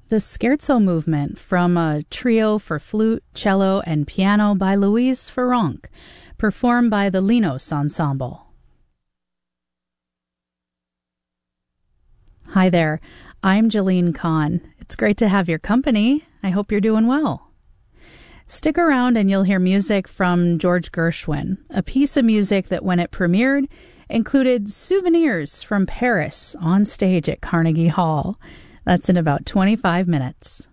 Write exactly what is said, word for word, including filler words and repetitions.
the Scherzo movement from a trio for flute, cello, and piano by Louise Ferronk, performed by the Linos Ensemble. Hi there, I'm Jalene Kahn. It's great to have your company. I hope you're doing well. Stick around and you'll hear music from George Gershwin, a piece of music that when it premiered included souvenirs from Paris on stage at Carnegie Hall. That's in about twenty-five minutes.